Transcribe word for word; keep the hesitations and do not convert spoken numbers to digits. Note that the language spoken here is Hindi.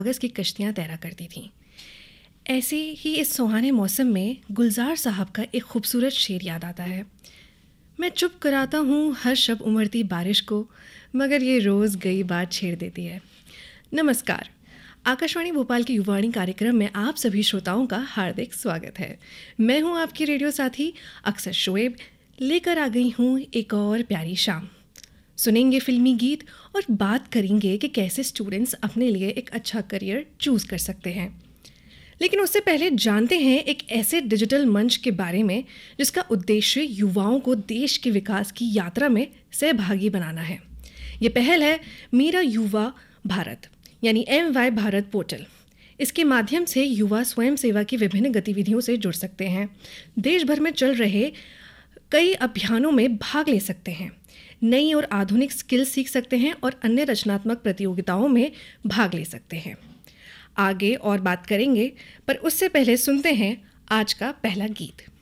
कागज़ की कश्तियाँ तैरा करती थीं। ऐसे ही इस सुहाने मौसम में गुलजार साहब का एक खूबसूरत शेर याद आता है। मैं चुप कराता हूँ हर शब उमड़ती बारिश को, मगर ये रोज़ गई बात छेड़ देती है। नमस्कार, आकाशवाणी भोपाल के युवाणी कार्यक्रम में आप सभी श्रोताओं का हार्दिक स्वागत है। मैं हूँ आपकी रेडियो साथी अक्सर शोएब, लेकर आ गई हूँ एक और प्यारी शाम। सुनेंगे फिल्मी गीत और बात करेंगे कि कैसे स्टूडेंट्स अपने लिए एक अच्छा करियर चूज़ कर सकते हैं। लेकिन उससे पहले जानते हैं एक ऐसे डिजिटल मंच के बारे में जिसका उद्देश्य युवाओं को देश के विकास की यात्रा में सहभागी बनाना है। ये पहल है मेरा युवा भारत यानी एम वाई भारत पोर्टल। इसके माध्यम से युवा स्वयं सेवा की विभिन्न गतिविधियों से जुड़ सकते हैं, देश भर में चल रहे कई अभियानों में भाग ले सकते हैं, नई और आधुनिक स्किल सीख सकते हैं और अन्य रचनात्मक प्रतियोगिताओं में भाग ले सकते हैं। आगे और बात करेंगे, पर उससे पहले सुनते हैं आज का पहला गीत।